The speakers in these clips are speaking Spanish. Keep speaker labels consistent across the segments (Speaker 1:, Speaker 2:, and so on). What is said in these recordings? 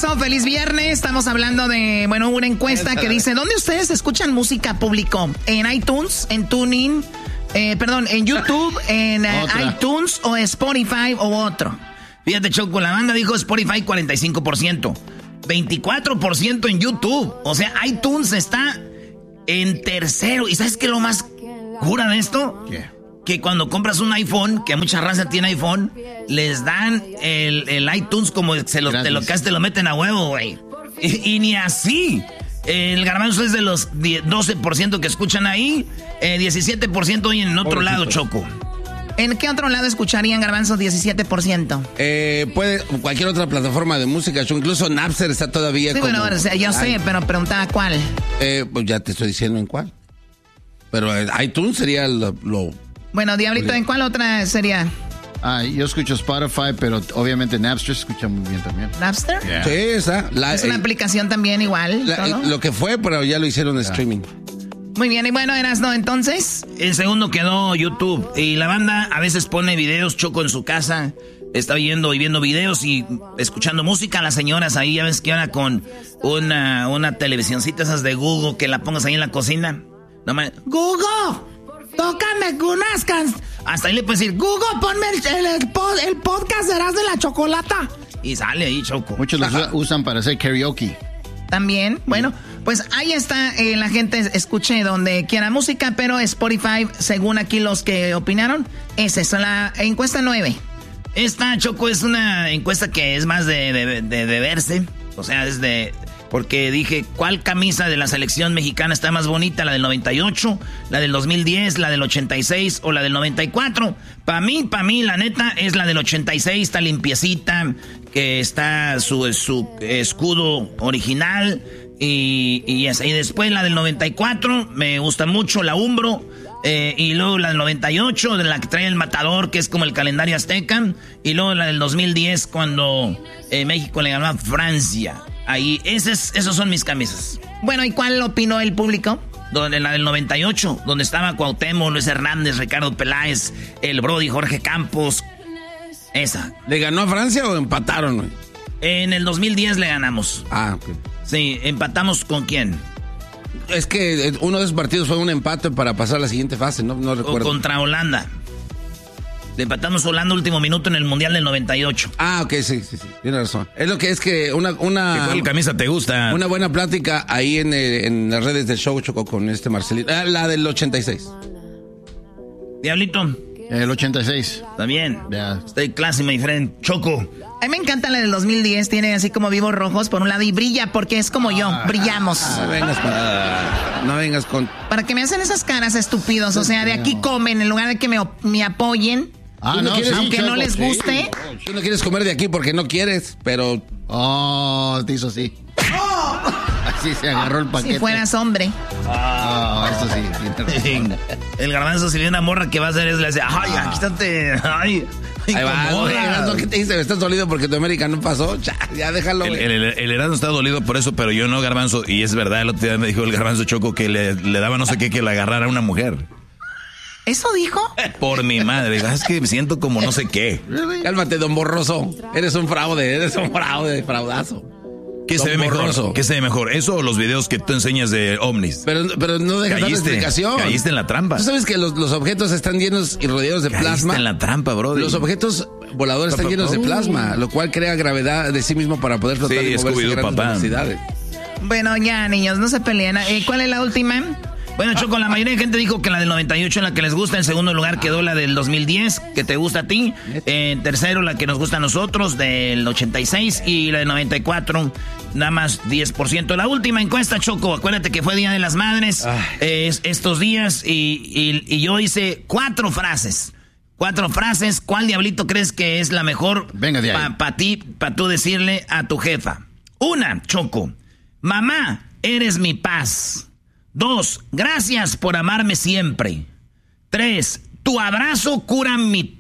Speaker 1: regreso, feliz viernes. Estamos hablando de, bueno, una encuesta que dice, ¿dónde ustedes escuchan música público? ¿En iTunes, en TuneIn, en YouTube, en iTunes o Spotify o otro?
Speaker 2: Fíjate, Choco, la banda dijo Spotify 45%, 24% en YouTube. O sea, iTunes está en tercero. ¿Y sabes qué es lo más cura de esto?
Speaker 3: ¿Qué?
Speaker 2: Que cuando compras un iPhone, que mucha raza tiene iPhone, les dan el iTunes como te lo meten a huevo, güey. Y ni así. El Garbanzo es de los 12% que escuchan ahí, 17% hoy en otro lado, Choco.
Speaker 1: ¿En qué otro lado escucharían, Garbanzo, 17%?
Speaker 3: Puede cualquier otra plataforma de música, incluso Napster está todavía.
Speaker 1: Sí,
Speaker 3: como...
Speaker 1: bueno, yo sé, pero preguntaba cuál.
Speaker 3: Pues ya te estoy diciendo en cuál. Pero iTunes sería lo...
Speaker 1: Bueno, Diablito, ¿en cuál otra sería?
Speaker 4: Yo escucho Spotify, pero obviamente Napster se escucha muy bien también.
Speaker 1: ¿Napster?
Speaker 4: Yeah.
Speaker 3: Sí, esa.
Speaker 1: Es una aplicación también igual.
Speaker 3: Lo que fue, pero ya lo hicieron en streaming.
Speaker 1: Muy bien, y bueno, Erasno, entonces.
Speaker 2: El segundo quedó YouTube. Y la banda a veces pone videos, Choco, en su casa. Está viendo videos y escuchando música. Las señoras ahí, ya ves que ahora con una televisioncita esas de Google que la pongas ahí en la cocina. Google, tócame unas canciones. Hasta ahí le puedes decir, Google, ponme el podcast de Erasmo de la Chocolata. Y sale ahí, Choco.
Speaker 4: Muchos los usan para hacer karaoke.
Speaker 1: También, bueno, pues ahí está, la gente escuche donde quiera música, pero Spotify, según aquí los que opinaron, es eso, la encuesta 9.
Speaker 2: Esta, Choco, es una encuesta que es más de verse, o sea, es de... Porque dije, ¿cuál camisa de la selección mexicana está más bonita? ¿La del 98, la del 2010, la del 86 o la del 94? Para mí, la neta, es la del 86, está limpiecita, que está su escudo original y esa. Y después la del 94, me gusta mucho, la Umbro. Y luego la del 98, de la que trae el matador, que es como el calendario azteca. Y luego la del 2010, cuando México le ganó a Francia. Ahí, esos son mis camisas.
Speaker 1: Bueno, ¿y cuál opinó el público?
Speaker 2: La del 98, donde estaba Cuauhtémoc, Luis Hernández, Ricardo Peláez, el Brody, Jorge Campos. Esa.
Speaker 3: ¿Le ganó a Francia o empataron, güey?
Speaker 2: En el 2010 le ganamos.
Speaker 3: Ah, ok.
Speaker 2: Sí, ¿empatamos con quién?
Speaker 3: Es que uno de esos partidos fue un empate para pasar a la siguiente fase, no recuerdo.
Speaker 2: Contra Holanda. Le empatamos a Holanda último minuto en el Mundial del 98.
Speaker 3: Ah, ok, sí, tiene razón. Es lo que es que una
Speaker 2: ¿Qué cuál camisa te gusta?
Speaker 3: Una buena plática ahí en las redes del show, Choco, con Marcelito. La del 86.
Speaker 2: Diablito.
Speaker 4: El 86.
Speaker 2: Está bien.
Speaker 4: Yeah.
Speaker 2: Stay classy, my friend. Choco.
Speaker 1: A mí me encanta la del 2010. Tiene así como vivos rojos por un lado y brilla porque es como yo. Brillamos.
Speaker 3: No vengas con...
Speaker 1: Para que me hacen esas caras estúpidos. O sea, de aquí comen en lugar de que me apoyen. Aunque no les guste.
Speaker 3: Tú no quieres comer de aquí porque no quieres, pero...
Speaker 4: te hizo así. Así se agarró el paquete.
Speaker 1: Si fueras hombre.
Speaker 4: Eso sí.
Speaker 2: El Garbanzo, si viene una morra que va a hacer eso, le dice, ay, quítate, ay.
Speaker 3: Ahí va, ¿qué te dice? ¿Estás dolido porque tu América no pasó? Ya déjalo, güey.
Speaker 5: El Erasmo está dolido por eso, pero yo no, Garbanzo. Y es verdad, el otro día me dijo el Garbanzo Choco que le daba no sé qué que le agarrara a una mujer.
Speaker 1: ¿Eso dijo?
Speaker 5: Por mi madre, es que me siento como no sé qué.
Speaker 3: Cálmate, don Borroso. Eres un fraude, fraudazo.
Speaker 5: ¿Qué se ve mejor? ¿Qué se ve mejor? ¿Eso o los videos que tú enseñas de ovnis?
Speaker 3: Pero no dejas dar explicación.
Speaker 5: Caíste en la trampa.
Speaker 3: Tú sabes que los objetos están llenos y rodeados de plasma.
Speaker 5: Caíste en la trampa, bro.
Speaker 3: Los objetos voladores están llenos de plasma, lo cual crea gravedad de sí mismo para poder flotar y moverse a grandes velocidades.
Speaker 1: Bueno, ya, niños, no se peleen. ¿Cuál es la última?
Speaker 2: Bueno, Choco, la mayoría de gente dijo que la del 98 es la que les gusta. En segundo lugar quedó la del 2010, que te gusta a ti. En tercero, la que nos gusta a nosotros, del 86. Y la del 94, nada más 10%. La última encuesta, Choco, acuérdate que fue Día de las Madres estos días. Y yo hice 4 frases. 4 frases. ¿Cuál, Diablito, crees que es la mejor para tú decirle a tu jefa? 1, Choco. Mamá, eres mi paz. 2, gracias por amarme siempre. 3, tu abrazo cura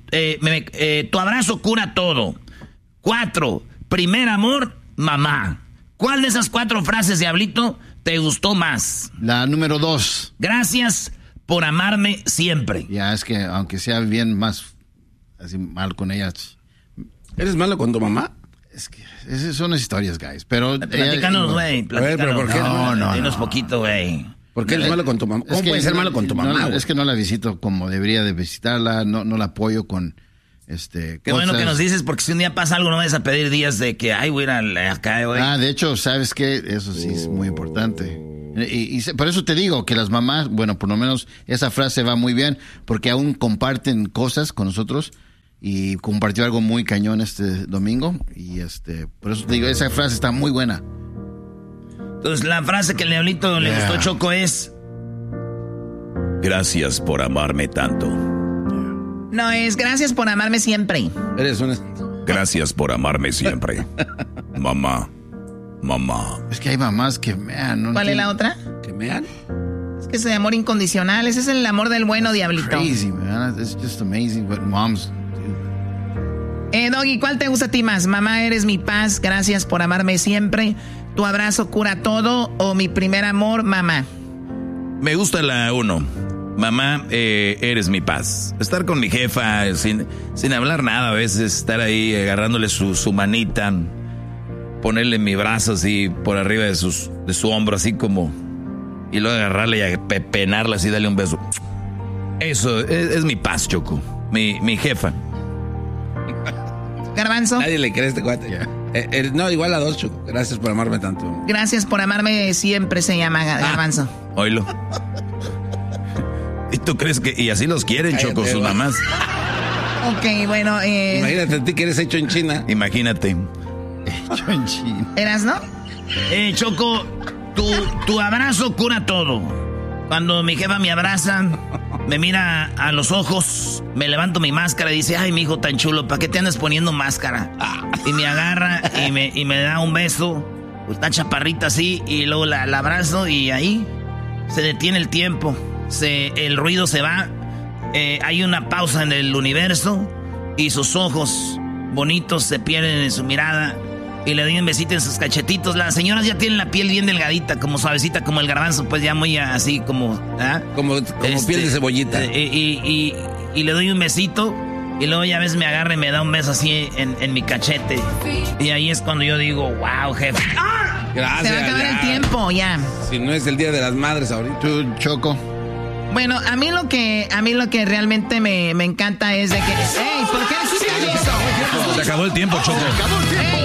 Speaker 2: tu abrazo cura todo. 4, primer amor, mamá. ¿Cuál de esas 4 frases, Diablito, te gustó más?
Speaker 4: La número 2.
Speaker 2: Gracias por amarme siempre.
Speaker 4: Ya, es que aunque sea bien más así mal con ellas.
Speaker 3: ¿Eres malo con tu mamá?
Speaker 4: Es que esas son las historias, guys. Pero
Speaker 2: platícanos, güey.
Speaker 3: ¿Pero por qué?
Speaker 2: No. Dinos poquito, güey.
Speaker 3: ¿Por qué eres malo con tu mamá? ¿Cómo puede ser malo con tu mamá?
Speaker 4: Es que no la visito como debería de visitarla. No la apoyo con
Speaker 2: Qué
Speaker 4: cosas.
Speaker 2: bueno que nos dices, porque si un día pasa algo no vas a pedir días de que, ay, voy a ir acá, güey.
Speaker 4: De hecho, ¿sabes qué? Eso sí es muy importante. Y por eso te digo que las mamás, bueno, por lo menos esa frase va muy bien, porque aún comparten cosas con nosotros. Y compartió algo muy cañón este domingo. Y por eso te digo, esa frase está muy buena.
Speaker 2: Entonces, la frase que el Diablito le gustó, Choco, es...
Speaker 5: Gracias por amarme tanto.
Speaker 1: No, es gracias por amarme siempre.
Speaker 5: Gracias por amarme siempre. Mamá.
Speaker 4: Es que hay mamás que mean.
Speaker 1: ¿Cuál es la otra?
Speaker 3: ¿Que mean?
Speaker 1: Es que es el amor incondicional. Ese es el amor del bueno, Diablito.
Speaker 4: Crazy, man. It's just amazing what moms...
Speaker 1: Doggy, ¿cuál te gusta a ti más? Mamá, eres mi paz, gracias por amarme siempre. Tu abrazo cura todo. O mi primer amor, mamá.
Speaker 5: Me gusta la 1. Mamá, eres mi paz. Estar con mi jefa sin hablar nada, a veces estar ahí agarrándole su manita, ponerle mi brazo así por arriba de su hombro, así como, y luego agarrarle y pepenarla así, darle un beso. Eso es mi paz, Choco. Mi jefa.
Speaker 1: Garbanzo.
Speaker 3: Nadie le cree a este cuate. No, igual a 2, Choco. Gracias por amarme tanto.
Speaker 1: Gracias por amarme siempre se llama Garbanzo.
Speaker 5: Oílo. ¿Y tú crees que...? Y así los quieren, Choco, sus mamás.
Speaker 1: Ok, bueno,
Speaker 3: Imagínate a ti que eres hecho en China.
Speaker 5: Imagínate.
Speaker 4: Hecho en China.
Speaker 1: ¿Eras, no?
Speaker 2: Choco, tu abrazo cura todo. Cuando mi jefa me abraza, me mira a los ojos, me levanto mi máscara y dice, ay, mi hijo tan chulo, ¿para qué te andas poniendo máscara? Y me agarra y me da un beso, una chaparrita así, y luego la abrazo y ahí se detiene el tiempo, el ruido se va, hay una pausa en el universo y sus ojos bonitos se pierden en su mirada. Y le doy un besito en sus cachetitos. Las señoras ya tienen la piel bien delgadita, como suavecita, como el garbanzo, pues ya muy así como...
Speaker 3: Como piel de cebollita.
Speaker 2: Y le doy un besito y luego ya ves me agarra y me da un beso así en mi cachete. Y ahí es cuando yo digo, wow, jefe.
Speaker 3: Gracias.
Speaker 1: Se va a acabar el tiempo, ya.
Speaker 3: Si no es el Día de las Madres ahorita.
Speaker 4: Tú, Choco.
Speaker 1: Bueno, a mí lo que realmente me encanta es de que... ¡Ey! ¿Por qué hiciste eso?
Speaker 5: Se acabó el tiempo, Choco.
Speaker 4: Se acabó el tiempo.